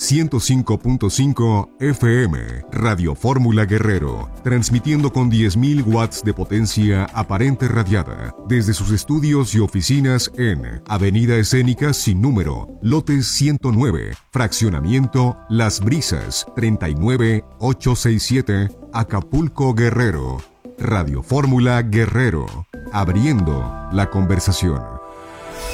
105.5 FM, Radio Fórmula Guerrero, transmitiendo con 10.000 watts de potencia aparente radiada, desde sus estudios y oficinas en Avenida Escénica sin número, lote 109, fraccionamiento Las Brisas, 39867, Acapulco, Guerrero. Radio Fórmula Guerrero, abriendo la conversación.